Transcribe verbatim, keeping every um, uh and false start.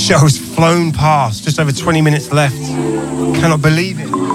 show has flown past. Just over twenty minutes left. Cannot believe it.